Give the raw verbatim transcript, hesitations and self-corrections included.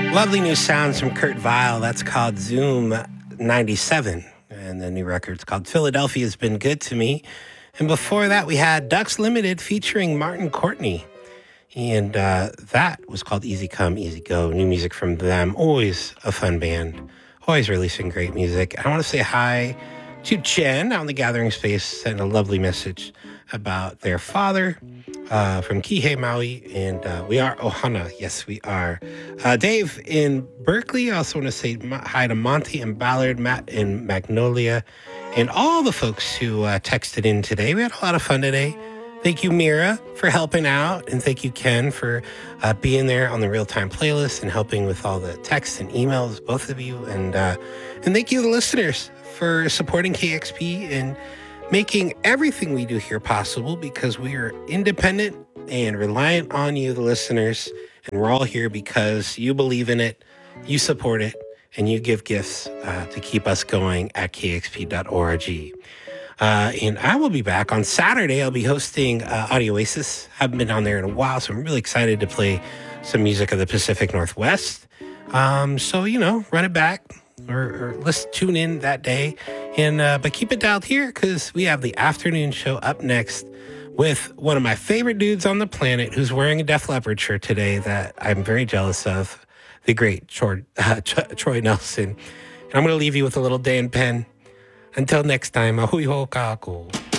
Lovely new sounds from Kurt Vile. That's called Zoom ninety-seven. And the new record's called Philadelphia's Been Good to Me. And before that, we had Ducks Limited featuring Martin Courtney. And uh, that was called Easy Come, Easy Go. New music from them. Always a fun band. Always releasing great music. I want to say hi to Jen out in the Gathering Space. Sent a lovely message about their father uh, from Kihei, Maui. And uh, we are Ohana. Yes, we are. Uh, Dave in Berkeley. I also want to say hi to Monty and Ballard, Matt in Magnolia, and all the folks who uh, texted in today. We had a lot of fun today. Thank you, Mira, for helping out. And thank you, Ken, for uh, being there on the real-time playlist and helping with all the texts and emails, both of you. And uh, and thank you, the listeners, for supporting K X P and making everything we do here possible, because we are independent and reliant on you, the listeners. And we're all here because you believe in it, you support it, and you give gifts uh, to keep us going at k x p dot org. Uh, and I will be back on Saturday. I'll be hosting uh, Audio Oasis. Haven't been on there in a while, so I'm really excited to play some music of the Pacific Northwest. Um, so, you know, run it back or, or let's tune in that day. And uh, but keep it dialed here, because we have the afternoon show up next with one of my favorite dudes on the planet who's wearing a Def Leppard shirt today that I'm very jealous of, the great Troy, uh, Troy Nelson. And I'm going to leave you with a little Dan Penn. Until next time, ahui ho kako.